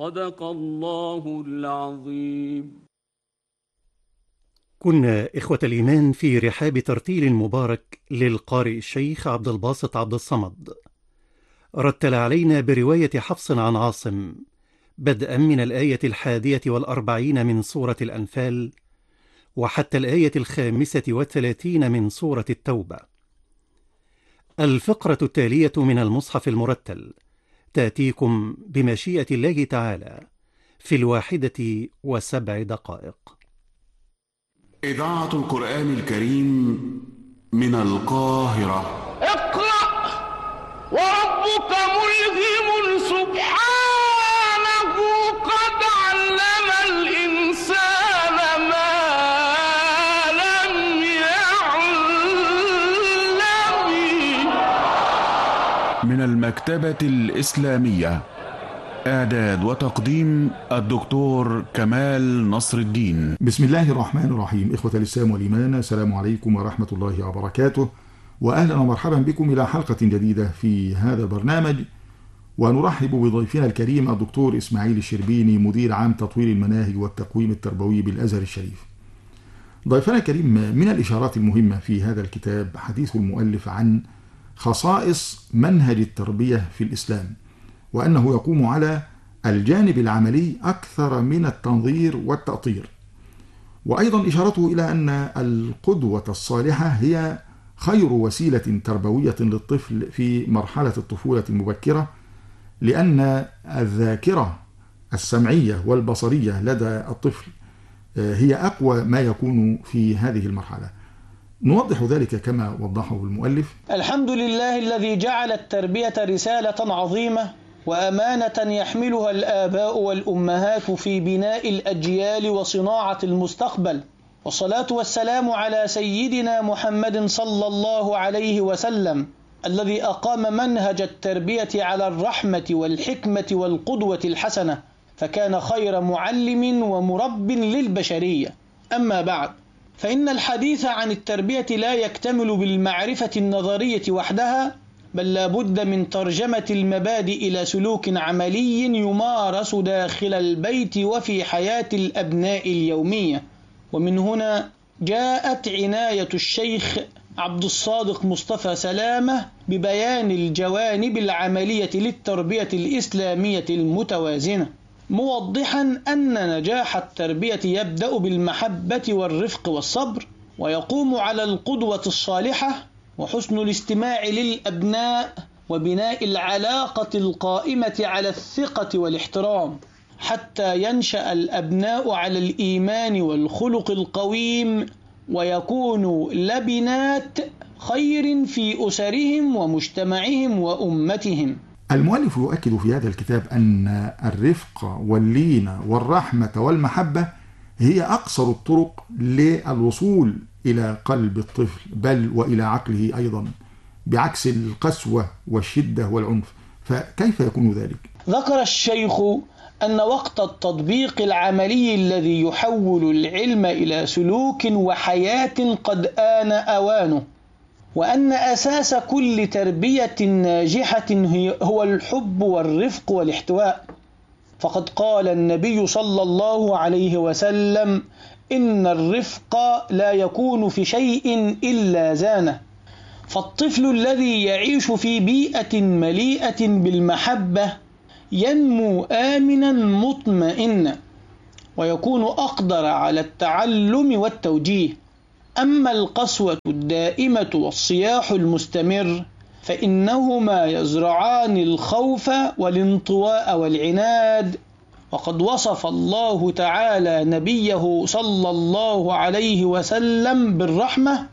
صدق الله العظيم. كنا إخوة الإيمان في رحاب ترتيل مبارك للقارئ الشيخ عبد الباسط عبد الصمد، رتل علينا برواية حفص عن عاصم بدءا من الآية 41 من سورة الأنفال وحتى الآية 35 من سورة التوبة. الفقرة التالية من المصحف المرتل تأتيكم بمشيئة الله تعالى في 1:07. إذاعة القرآن الكريم من القاهرة. اقرأ وربك ملهم سبحانه قد علم الإنسان ما لم يعلم. من المكتبة الإسلامية، إعداد وتقديم الدكتور كمال نصر الدين. بسم الله الرحمن الرحيم. إخوة الإسلام والإيمان، السلام عليكم ورحمة الله وبركاته، وأهلا ومرحبا بكم إلى حلقة جديدة في هذا البرنامج، ونرحب بضيفنا الكريم الدكتور إسماعيل الشربيني، مدير عام تطوير المناهج والتقويم التربوي بالأزهر الشريف. ضيفنا الكريم، من الإشارات المهمة في هذا الكتاب حديث المؤلف عن خصائص منهج التربية في الإسلام، وأنه يقوم على الجانب العملي أكثر من التنظير والتأطير، وأيضا إشارته إلى أن القدوة الصالحة هي خير وسيلة تربوية للطفل في مرحلة الطفولة المبكرة، لأن الذاكرة السمعية والبصرية لدى الطفل هي أقوى ما يكون في هذه المرحلة. نوضح ذلك كما وضحه المؤلف. الحمد لله الذي جعل التربية رسالة عظيمة وأمانة يحملها الآباء والأمهات في بناء الأجيال وصناعة المستقبل، والصلاة والسلام على سيدنا محمد صلى الله عليه وسلم الذي أقام منهج التربية على الرحمة والحكمة والقدوة الحسنة، فكان خير معلم ومرب للبشرية. أما بعد، فإن الحديث عن التربية لا يكتمل بالمعرفة النظرية وحدها، بل لا بد من ترجمة المبادئ إلى سلوك عملي يمارس داخل البيت وفي حياة الأبناء اليومية. ومن هنا جاءت عناية الشيخ عبد الصادق مصطفى سلامة ببيان الجوانب العملية للتربية الإسلامية المتوازنة، موضحا أن نجاح التربية يبدأ بالمحبة والرفق والصبر، ويقوم على القدوة الصالحة وحسن الاستماع للأبناء وبناء العلاقة القائمة على الثقة والاحترام، حتى ينشأ الأبناء على الإيمان والخلق القويم، ويكونوا لبنات خير في أسرهم ومجتمعهم وأمتهم. المؤلف يؤكد في هذا الكتاب أن الرفق واللين والرحمة والمحبة هي أقصر الطرق للوصول إلى قلب الطفل، بل وإلى عقله أيضا، بعكس القسوة والشدة والعنف. فكيف يكون ذلك؟ ذكر الشيخ أن وقت التطبيق العملي الذي يحول العلم إلى سلوك وحياة قد آن أوانه، وأن أساس كل تربية ناجحة هو الحب والرفق والاحتواء. فقد قال النبي صلى الله عليه وسلم: إن الرفق لا يكون في شيء إلا زانه. فالطفل الذي يعيش في بيئة مليئة بالمحبة ينمو آمنا مطمئنا، ويكون أقدر على التعلم والتوجيه. أما القسوة الدائمة والصياح المستمر فإنهما يزرعان الخوف والانطواء والعناد. وقد وصف الله تعالى نبيه صلى الله عليه وسلم بالرحمة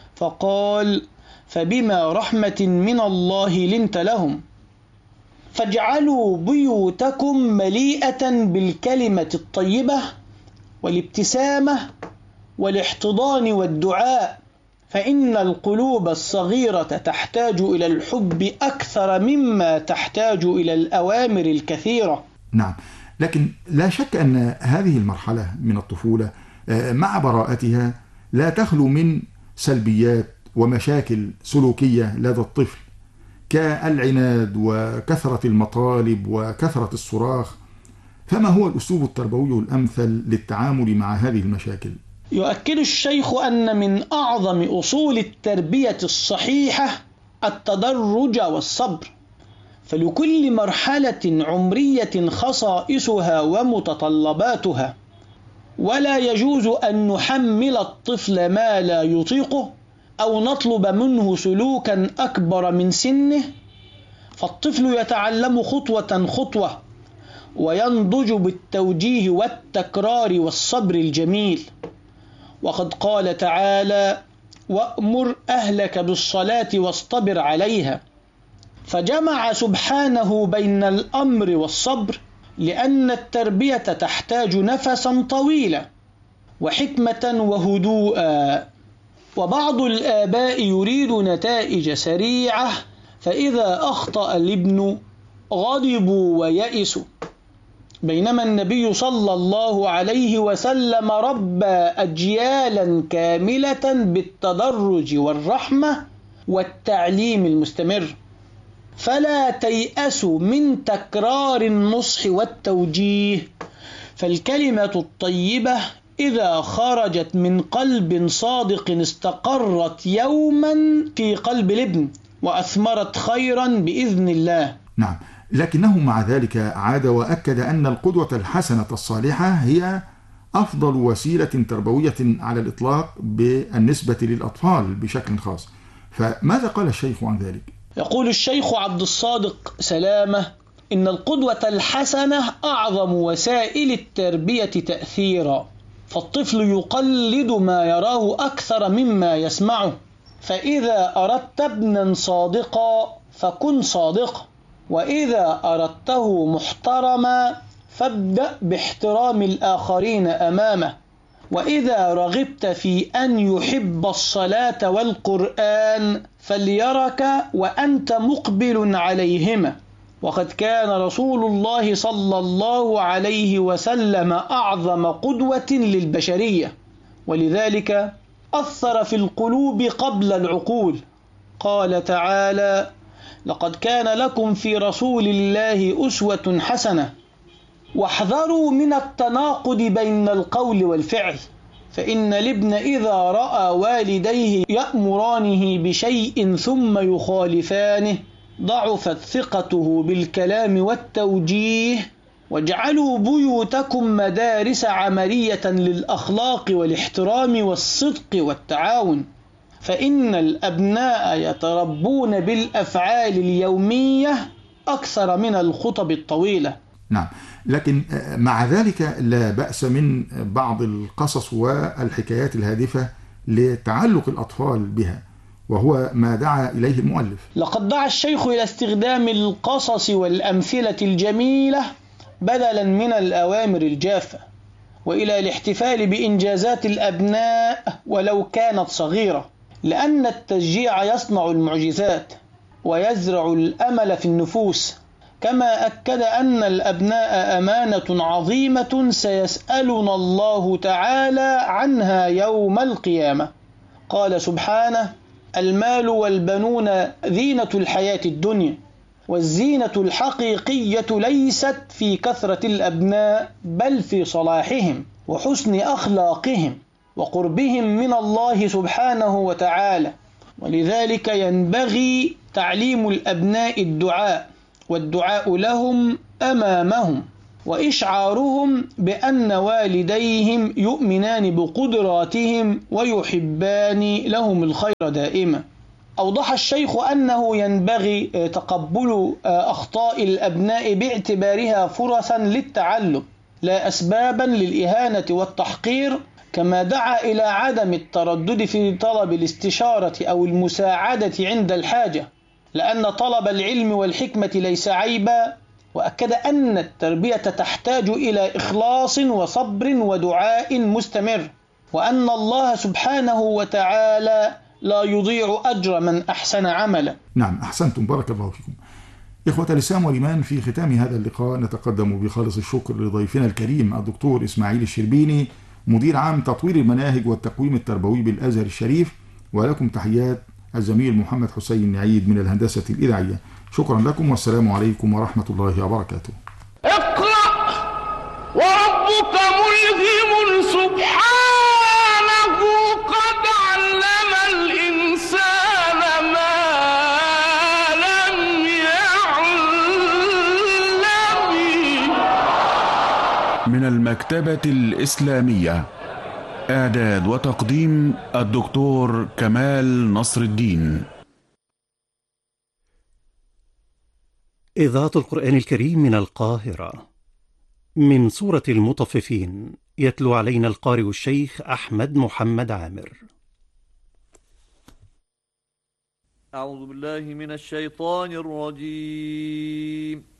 فقال: فبما رحمة من الله لنت لهم. فاجعلوا بيوتكم مليئة بالكلمة الطيبة والابتسامة والاحتضان والدعاء، فإن القلوب الصغيرة تحتاج إلى الحب أكثر مما تحتاج إلى الأوامر الكثيرة. نعم، لكن لا شك أن هذه المرحلة من الطفولة مع براءتها لا تخلو من سلبيات ومشاكل سلوكية لدى الطفل، كالعناد وكثرة المطالب وكثرة الصراخ. فما هو الأسلوب التربوي الأمثل للتعامل مع هذه المشاكل؟ يؤكد الشيخ أن من أعظم أصول التربية الصحيحة التدرج والصبر، فلكل مرحلة عمرية خصائصها ومتطلباتها، ولا يجوز أن نحمل الطفل ما لا يطيقه أو نطلب منه سلوكا أكبر من سنه، فالطفل يتعلم خطوة خطوة وينضج بالتوجيه والتكرار والصبر الجميل. وقد قال تعالى: وأمر أهلك بالصلاة واصطبر عليها، فجمع سبحانه بين الأمر والصبر، لأن التربية تحتاج نفسا طويلا وحكمة وهدوءا. وبعض الآباء يريد نتائج سريعة، فإذا أخطأ الابن غضبوا ويئسوا، بينما النبي صلى الله عليه وسلم ربى أجيالا كاملة بالتدرج والرحمة والتعليم المستمر. فلا تيأسوا من تكرار النصح والتوجيه، فالكلمة الطيبة إذا خرجت من قلب صادق استقرت يوما في قلب الابن وأثمرت خيرا بإذن الله. نعم، لكنه مع ذلك عاد وأكد أن القدوة الحسنة الصالحة هي أفضل وسيلة تربوية على الإطلاق بالنسبة للأطفال بشكل خاص، فماذا قال الشيخ عن ذلك؟ يقول الشيخ عبد الصادق سلامة: إن القدوة الحسنة أعظم وسائل التربية تأثيرا، فالطفل يقلد ما يراه أكثر مما يسمعه، فإذا أردت ابنا صادقا فكن صادقا، وإذا أردته محترما فابدأ باحترام الآخرين أمامه، وإذا رغبت في أن يحب الصلاة والقرآن فليرك وأنت مقبل عليهما. وقد كان رسول الله صلى الله عليه وسلم أعظم قدوة للبشرية، ولذلك أثر في القلوب قبل العقول. قال تعالى: لقد كان لكم في رسول الله أسوة حسنة، واحذروا من التناقض بين القول والفعل، فإن الابن إذا رأى والديه يأمرانه بشيء ثم يخالفانه ضعفت ثقته بالكلام والتوجيه. واجعلوا بيوتكم مدارس عملية للأخلاق والاحترام والصدق والتعاون، فإن الأبناء يتربون بالأفعال اليومية أكثر من الخطب الطويلة. نعم، لكن مع ذلك لا بأس من بعض القصص والحكايات الهادفة لتعلق الأطفال بها، وهو ما دعا إليه المؤلف. لقد دعا الشيخ إلى استخدام القصص والأمثلة الجميلة بدلا من الأوامر الجافة، وإلى الاحتفال بإنجازات الأبناء ولو كانت صغيرة، لأن التشجيع يصنع المعجزات ويزرع الأمل في النفوس. كما أكد أن الأبناء أمانة عظيمة سيسألنا الله تعالى عنها يوم القيامة. قال سبحانه: المال والبنون زينة الحياة الدنيا، والزينة الحقيقية ليست في كثرة الأبناء بل في صلاحهم وحسن أخلاقهم وقربهم من الله سبحانه وتعالى. ولذلك ينبغي تعليم الأبناء الدعاء، والدعاء لهم أمامهم، وإشعارهم بأن والديهم يؤمنان بقدراتهم ويحبان لهم الخير دائما. أوضح الشيخ أنه ينبغي تقبل أخطاء الأبناء باعتبارها فرصا للتعلم لا أسبابا للإهانة والتحقير، كما دعا إلى عدم التردد في طلب الاستشارة أو المساعدة عند الحاجة، لأن طلب العلم والحكمة ليس عيبا. وأكد أن التربية تحتاج إلى إخلاص وصبر ودعاء مستمر، وأن الله سبحانه وتعالى لا يضيع أجر من أحسن عملا. نعم، أحسنتم، بارك الله فيكم. إخوة الإسلام والإيمان، في ختام هذا اللقاء نتقدم بخالص الشكر لضيفنا الكريم الدكتور إسماعيل الشربيني، مدير عام تطوير المناهج والتقويم التربوي بالأزهر الشريف، ولكم تحيات الزميل محمد حسين عيد من الهندسة الإذاعية. شكرا لكم، والسلام عليكم ورحمة الله وبركاته. اقرأ وربك ملهم سبحانه قد علم الإنسان ما لم يعلم. من المكتبة الإسلامية، إعداد وتقديم الدكتور كمال نصر الدين. إذاعة القرآن الكريم من القاهرة، من سورة المطففين، يتلو علينا القارئ الشيخ أحمد محمد عامر. أعوذ بالله من الشيطان الرجيم.